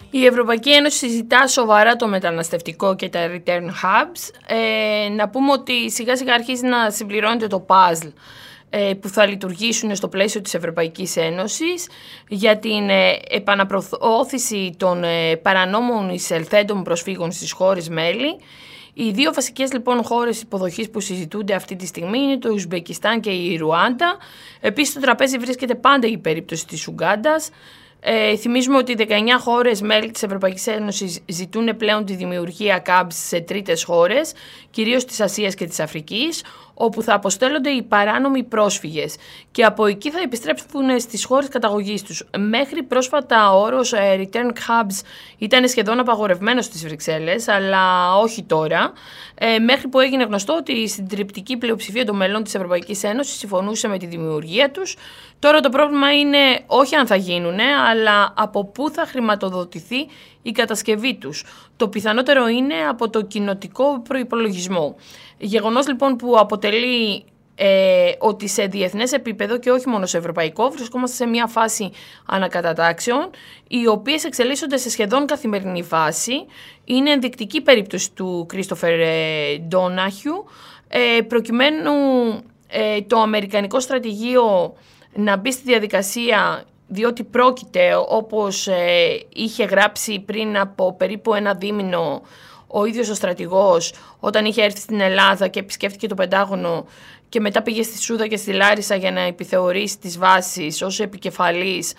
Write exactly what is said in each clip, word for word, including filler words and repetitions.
Η Ευρωπαϊκή Ένωση συζητά σοβαρά το μεταναστευτικό και τα return hubs. Ε, να πούμε ότι σιγά σιγά αρχίζει να συμπληρώνεται το puzzle ε, που θα λειτουργήσουν στο πλαίσιο της Ευρωπαϊκής Ένωσης για την ε, επαναπροώθηση των ε, παρανόμων εισελθέντων προσφύγων στις χώρες μέλη. Οι δύο βασικές λοιπόν χώρες υποδοχής που συζητούνται αυτή τη στιγμή είναι το Ουσμπεκιστάν και η Ρουάντα. Επίσης στο τραπέζι βρίσκεται πάντα η περίπτωση της Ουγκάντας. Ε, θυμίζουμε ότι δεκαεννιά χώρες μέλη της Ευρωπαϊκής Ένωσης ζητούν πλέον τη δημιουργία hubs σε τρίτες χώρες, κυρίως της Ασίας και της Αφρικής, όπου θα αποστέλλονται οι παράνομοι πρόσφυγες και από εκεί θα επιστρέψουν στις χώρες καταγωγής τους. Μέχρι πρόσφατα ο όρος ε, return hubs ήταν σχεδόν απαγορευμένος στις Βρυξέλλες, αλλά όχι τώρα, ε, μέχρι που έγινε γνωστό ότι η συντριπτική πλειοψηφία των μελών της Ευρωπαϊκής Ένωσης συμφωνούσε με τη δημιουργία τους. Τώρα το πρόβλημα είναι όχι αν θα γίνουνε, αλλά από πού θα χρηματοδοτηθεί η κατασκευή τους. Το πιθανότερο είναι από το κοινοτικό προϋπολογισμό. Γεγονός λοιπόν που αποτελεί ε, ότι σε διεθνές επίπεδο και όχι μόνο σε ευρωπαϊκό βρισκόμαστε σε μια φάση ανακατατάξεων, οι οποίες εξελίσσονται σε σχεδόν καθημερινή φάση. Είναι ενδεικτική περίπτωση του Κρίστοφερ Ντόναχιου, ε, προκειμένου ε, το αμερικανικό στρατηγείο να μπει στη διαδικασία, διότι πρόκειται, όπως ε, είχε γράψει πριν από περίπου ένα δίμηνο ο ίδιος ο στρατηγός, όταν είχε έρθει στην Ελλάδα και επισκέφτηκε το Πεντάγωνο και μετά πήγε στη Σούδα και στη Λάρισα για να επιθεωρήσει τις βάσεις ως επικεφαλής,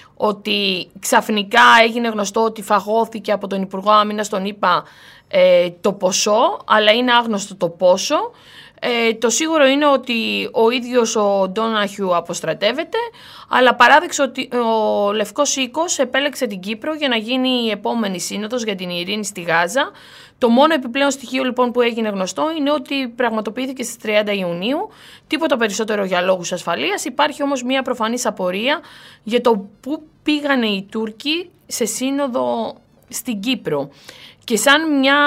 ότι ξαφνικά έγινε γνωστό ότι φαγώθηκε από τον Υπουργό Άμυνας, τον είπα, ε, το ποσό, αλλά είναι άγνωστο το πόσο. Ε, το σίγουρο είναι ότι ο ίδιος ο Ντόναχιου αποστρατεύεται, αλλά παράδειξε ότι ο Λευκός Οίκος επέλεξε την Κύπρο για να γίνει η επόμενη σύνοδος για την ειρήνη στη Γάζα. Το μόνο επιπλέον στοιχείο λοιπόν που έγινε γνωστό είναι ότι πραγματοποιήθηκε στις τριάντα Ιουνίου, τίποτα περισσότερο για λόγους ασφαλείας. Υπάρχει όμως μια προφανής απορία για το πού πήγανε οι Τούρκοι σε σύνοδο στην Κύπρο. Και σαν μια...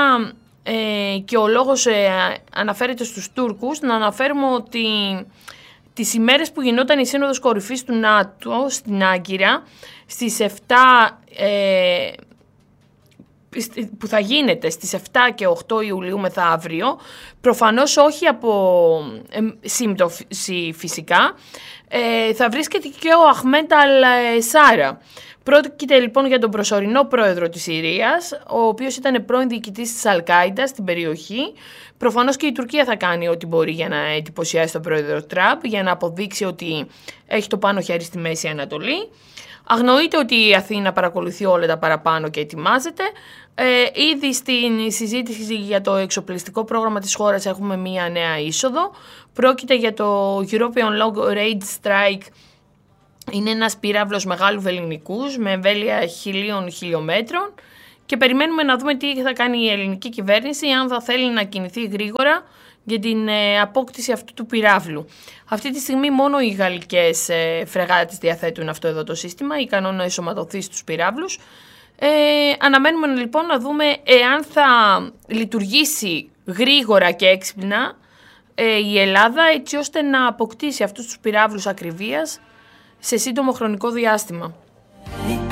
Ε, και ο λόγος ε, αναφέρεται στους Τούρκους, να αναφέρουμε ότι τις ημέρες που γινόταν η Σύνοδος Κορυφής του ΝΑΤΟ στην Άγκυρα, στις εφτά, ε, που θα γίνεται στις εφτά και οκτώ Ιουλίου μεθαύριο, προφανώς όχι από ε, σύμπτωση φυσικά, ε, θα βρίσκεται και ο Αχμέντ Αλ-Σάρα. Πρόκειται λοιπόν για τον προσωρινό πρόεδρο της Συρίας, ο οποίος ήταν πρώην διοικητής της Αλ-Κάιντα στην περιοχή. Προφανώς και η Τουρκία θα κάνει ό,τι μπορεί για να εντυπωσιάσει τον πρόεδρο Τραμπ, για να αποδείξει ότι έχει το πάνω χέρι στη Μέση Ανατολή. Αγνοείται ότι η Αθήνα παρακολουθεί όλα τα παραπάνω και ετοιμάζεται. Ε, ήδη στην συζήτηση για το εξοπλιστικό πρόγραμμα της χώρας έχουμε μία νέα είσοδο. Πρόκειται για το European Long Range Strike. Είναι ένας πύραυλος μεγάλου βεληνικούς με εμβέλεια χιλίων χιλιόμετρων και περιμένουμε να δούμε τι θα κάνει η ελληνική κυβέρνηση, αν θα θέλει να κινηθεί γρήγορα για την ε, απόκτηση αυτού του πυράβλου. Αυτή τη στιγμή μόνο οι γαλλικές ε, φρεγάτες διαθέτουν αυτό εδώ το σύστημα, ικανό να εσωματωθεί στους πυράβλους. Ε, αναμένουμε λοιπόν να δούμε εάν θα λειτουργήσει γρήγορα και έξυπνα ε, η Ελλάδα, έτσι ώστε να αποκτήσει αυτούς τους πυράβλους ακριβίας σε σύντομο χρονικό διάστημα.